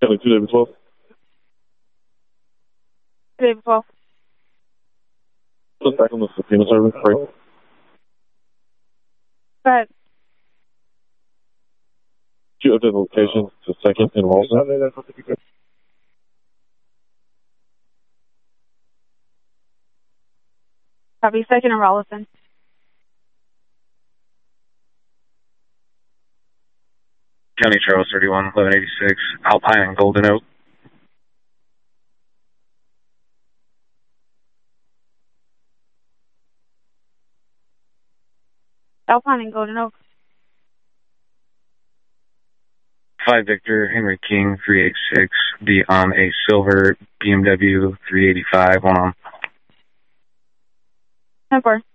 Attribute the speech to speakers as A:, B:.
A: Stanley, 2 David 12.
B: 2 David 12.
A: Just back on the Sabina service, right?
B: Go ahead.
A: Do you update the location to 2nd in Ralston?
B: Copy, 2nd in Rolliston.
C: County Trail 31, 1186, Alpine and Golden Oak.
B: Alpine and Golden Oak.
C: 5 Victor, Henry King, 386, be on a silver BMW 385, 1 on.
B: 10-4.